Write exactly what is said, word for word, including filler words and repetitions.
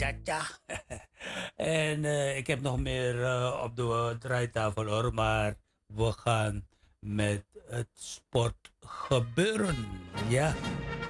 cha-cha. En uh, ik heb nog meer uh, op de draaitafel hoor, maar we gaan met het sportgebeuren. Ja.